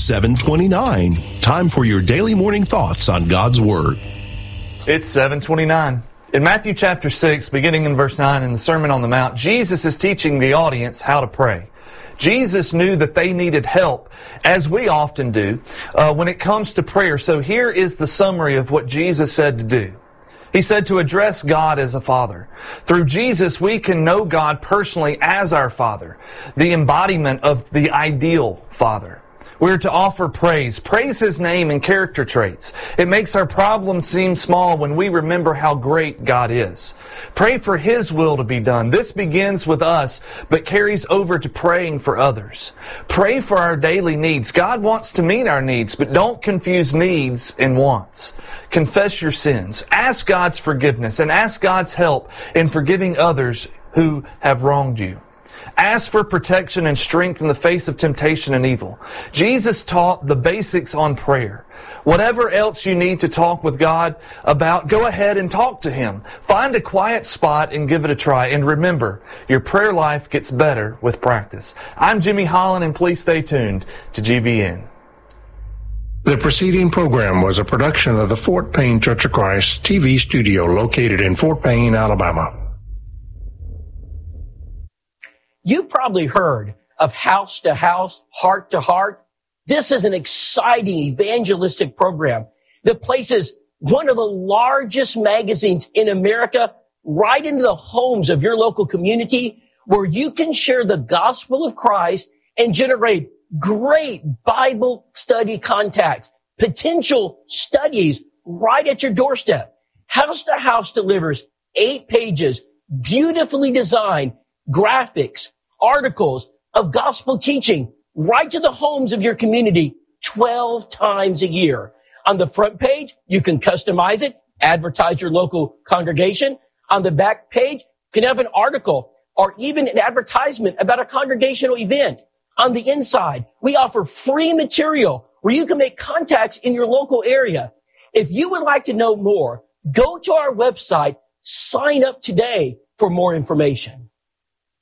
7:29. Time for your daily morning thoughts on God's Word. It's 7:29. In Matthew chapter 6, beginning in verse 9 in the Sermon on the Mount, Jesus is teaching the audience how to pray. Jesus knew that they needed help, as we often do, when it comes to prayer. So here is the summary of what Jesus said to do. He said to address God as a Father. Through Jesus, we can know God personally as our Father, the embodiment of the ideal Father. We're to offer praise His name and character traits. It makes our problems seem small when we remember how great God is. Pray for His will to be done. This begins with us, but carries over to praying for others. Pray for our daily needs. God wants to meet our needs, but don't confuse needs and wants. Confess your sins. Ask God's forgiveness and ask God's help in forgiving others who have wronged you. Ask for protection and strength in the face of temptation and evil. Jesus taught the basics on prayer. Whatever else you need to talk with God about, go ahead and talk to Him. Find a quiet spot and give it a try. And remember, your prayer life gets better with practice. I'm Jimmy Holland, and please stay tuned to GBN. The preceding program was a production of the Fort Payne Church of Christ TV studio located in Fort Payne, Alabama. You've probably heard of House to House, Heart to Heart. This is an exciting evangelistic program that places one of the largest magazines in America right into the homes of your local community, where you can share the gospel of Christ and generate great Bible study contacts, potential studies right at your doorstep. House to House delivers 8 pages, beautifully designed graphics, articles of gospel teaching right to the homes of your community 12 times a year. On the front page, you can customize it, advertise your local congregation. On the back page, you can have an article or even an advertisement about a congregational event. On the inside, we offer free material where you can make contacts in your local area. If you would like to know more, go to our website, sign up today for more information.